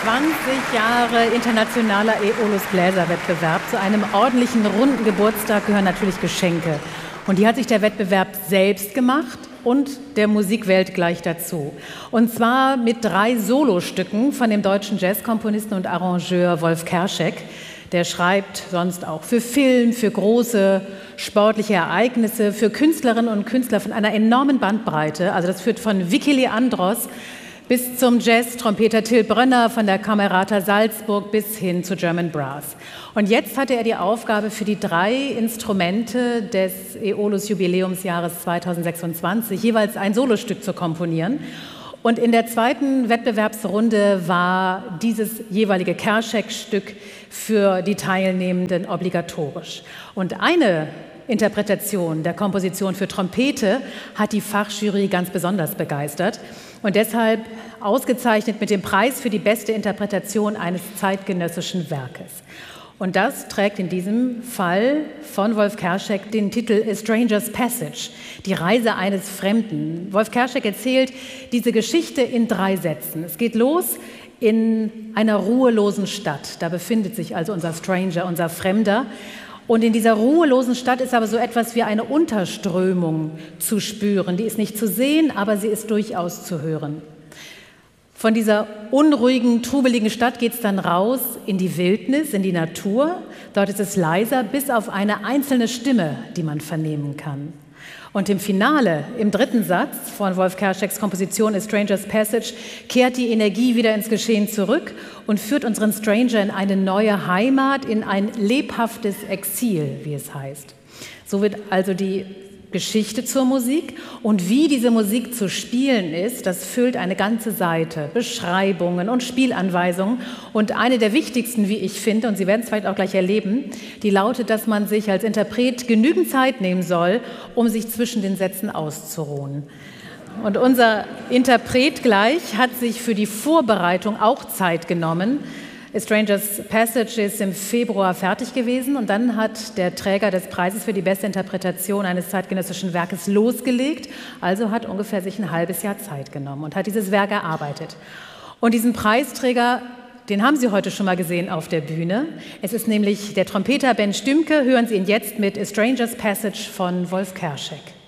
20 Jahre internationaler Aeolus Bläserwettbewerb. Zu einem ordentlichen runden Geburtstag gehören natürlich Geschenke. Und die hat sich der Wettbewerb selbst gemacht und der Musikwelt gleich dazu. Und zwar mit 3 Solostücken von dem deutschen Jazzkomponisten und Arrangeur Wolf Kerschek. Der schreibt sonst auch für Film, für große sportliche Ereignisse, für Künstlerinnen und Künstler von einer enormen Bandbreite. Also das führt von Vicky Leandros bis zum Jazz-Trompeter Till Brönner, von der Camerata Salzburg bis hin zu German Brass. Und jetzt hatte er die Aufgabe, für die 3 Instrumente des Aeolus-Jubiläumsjahres 2026 jeweils ein Solostück zu komponieren. Und in der zweiten Wettbewerbsrunde war dieses jeweilige Kerschek-Stück für die Teilnehmenden obligatorisch. Und eine Interpretation der Komposition für Trompete hat die Fachjury ganz besonders begeistert und deshalb ausgezeichnet mit dem Preis für die beste Interpretation eines zeitgenössischen Werkes. Und das trägt in diesem Fall von Wolf Kerschek den Titel A Stranger's Passage, die Reise eines Fremden. Wolf Kerschek erzählt diese Geschichte in 3 Sätzen. Es geht los in einer ruhelosen Stadt. Da befindet sich also unser Stranger, unser Fremder. Und in dieser ruhelosen Stadt ist aber so etwas wie eine Unterströmung zu spüren. Die ist nicht zu sehen, aber sie ist durchaus zu hören. Von dieser unruhigen, trubeligen Stadt geht es dann raus in die Wildnis, in die Natur. Dort ist es leiser, bis auf eine einzelne Stimme, die man vernehmen kann. Und im Finale, im 3. Satz von Wolf Kerscheks Komposition A Stranger's Passage, kehrt die Energie wieder ins Geschehen zurück und führt unseren Stranger in eine neue Heimat, in ein lebhaftes Exil, wie es heißt. So wird also die Geschichte zur Musik und wie diese Musik zu spielen ist, das füllt eine ganze Seite, Beschreibungen und Spielanweisungen. Und eine der wichtigsten, wie ich finde, und Sie werden es vielleicht auch gleich erleben, die lautet, dass man sich als Interpret genügend Zeit nehmen soll, um sich zwischen den Sätzen auszuruhen. Und unser Interpret gleich hat sich für die Vorbereitung auch Zeit genommen. A Stranger's Passage ist im Februar fertig gewesen und dann hat der Träger des Preises für die beste Interpretation eines zeitgenössischen Werkes losgelegt, also hat ungefähr sich ein halbes Jahr Zeit genommen und hat dieses Werk erarbeitet. Und diesen Preisträger, den haben Sie heute schon mal gesehen auf der Bühne. Es ist nämlich der Trompeter Ben Stümke. Hören Sie ihn jetzt mit A Stranger's Passage von Wolf Kerschek.